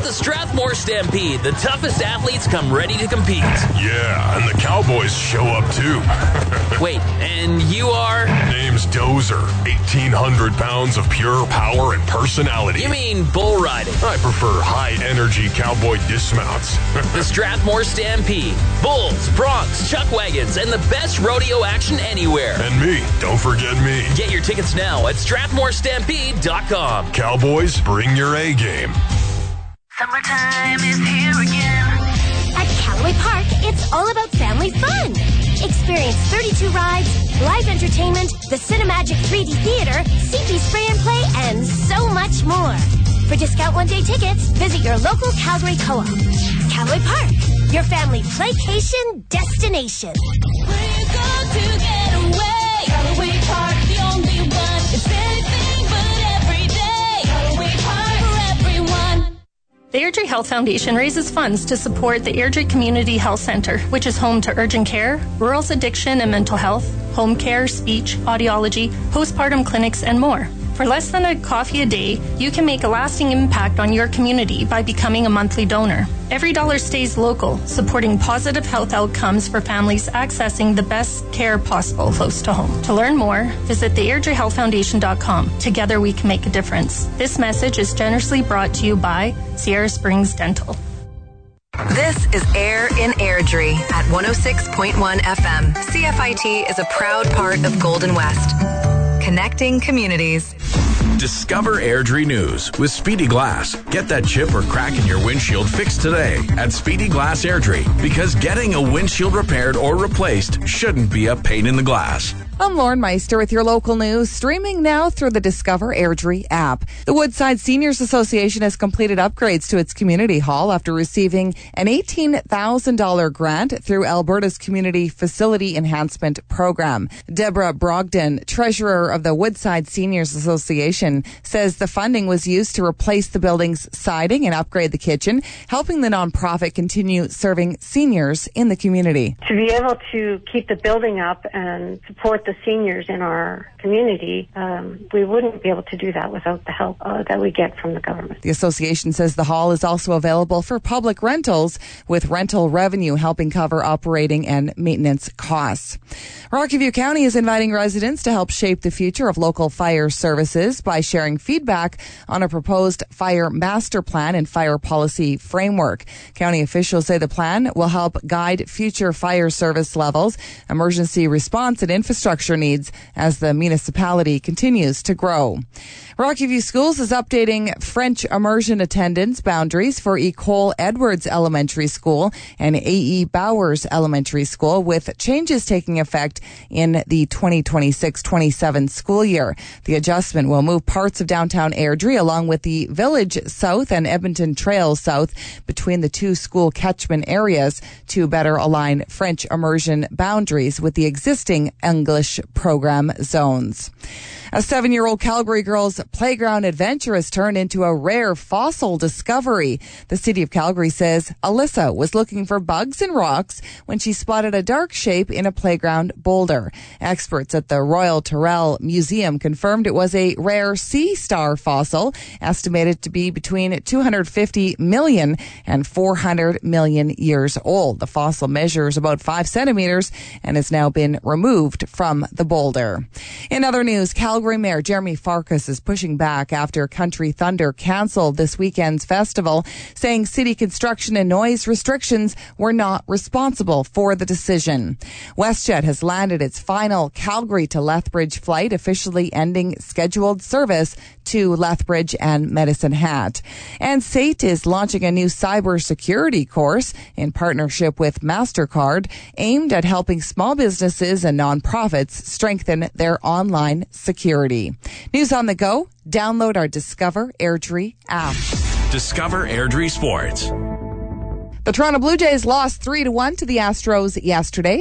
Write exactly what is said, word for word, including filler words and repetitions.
the Strathmore Stampede, the toughest athletes come ready to compete. Yeah, and the Cowboys show up too. Wait, and you are? Name's Dozer. eighteen hundred pounds of pure power and personality. You mean bull riding? I prefer high-energy cowboy dismounts. The Strathmore Stampede. Bulls, broncs, chuck wagons, and the best rodeo action anywhere. And me. Don't forget me. Get your tickets now at strathmore stampede dot com. Cowboys, bring your A-game. Summertime is here again. At Callaway Park, it's all about family fun. Experience thirty-two rides, live entertainment, the Cinemagic three D Theater, C P Spray and Play, and so much more. For discount one-day tickets, visit your local Calgary Co-op. Callaway Park, your family playcation destination. We're going to get away. Callaway Park, the only one. It's anything but every day. Callaway Park for everyone. The Airdrie Health Foundation raises funds to support the Airdrie Community Health Centre, which is home to urgent care, rural addiction and mental health, home care, speech, audiology, postpartum clinics, and more. For less than a coffee a day, you can make a lasting impact on your community by becoming a monthly donor. Every dollar stays local, supporting positive health outcomes for families accessing the best care possible close to home. To learn more, visit the airdrie health foundation dot com. Together we can make a difference. This message is generously brought to you by Sierra Springs Dental. This is Air in Airdrie at one oh six point one F M. C F I T is a proud part of Golden West. Connecting communities. Discover Airdrie News with Speedy Glass. Get that chip or crack in your windshield fixed today at Speedy Glass Airdrie, because getting a windshield repaired or replaced shouldn't be a pain in the glass. I'm Lauren Meister with your local news, streaming now through the Discover Airdrie app. The Woodside Seniors Association has completed upgrades to its community hall after receiving an eighteen thousand dollars grant through Alberta's Community Facility Enhancement Program. Deborah Brogdon, treasurer of the Woodside Seniors Association, says the funding was used to replace the building's siding and upgrade the kitchen, helping the nonprofit continue serving seniors in the community. To be able to keep the building up and support the seniors in our community, um, we wouldn't be able to do that without the help uh, that we get from the government. The association says the hall is also available for public rentals, with rental revenue helping cover operating and maintenance costs. Rocky County is inviting residents to help shape the future of local fire services by sharing feedback on a proposed fire master plan and fire policy framework. County officials say the plan will help guide future fire service levels, emergency response, and infrastructure needs as the municipality continues to grow. Rocky View Schools is updating French immersion attendance boundaries for Ecole Edwards Elementary School and A E Bowers Elementary School, with changes taking effect in the twenty twenty-six twenty-seven school year. The adjustment will move parts of downtown Airdrie along with the Village South and Edmonton Trail South between the two school catchment areas to better align French immersion boundaries with the existing English program zones. A seven-year-old Calgary girl's playground adventure has turned into a rare fossil discovery. The city of Calgary says Alyssa was looking for bugs and rocks when she spotted a dark shape in a playground boulder. Experts at the Royal Tyrrell Museum confirmed it was a rare sea star fossil, estimated to be between two hundred fifty million and four hundred million years old. The fossil measures about five centimeters and has now been removed from the boulder. In other news, Calgary Mayor Jeremy Farkas is pushing back after Country Thunder canceled this weekend's festival, saying city construction and noise restrictions were not responsible for the decision. WestJet has landed its final Calgary to Lethbridge flight, officially ending scheduled service to Lethbridge and Medicine Hat. And S A T is launching a new cybersecurity course in partnership with MasterCard, aimed at helping small businesses and nonprofits strengthen their online security. News on the go. Download our Discover Airdrie app. Discover Airdrie Sports. The Toronto Blue Jays lost three to one to the Astros yesterday.